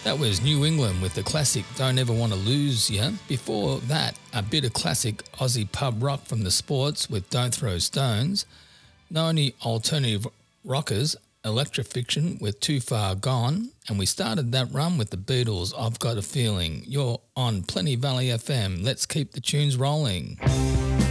That was New England with the classic Don't Ever Want to Lose Ya. Before that, a bit of classic Aussie pub rock from the Sports with Don't Throw Stones. Noni alternative rockers, Electrofiction with Too Far Gone. And we started that run with the Beatles, I've Got a Feeling. You're on Plenty Valley FM. Let's keep the tunes rolling.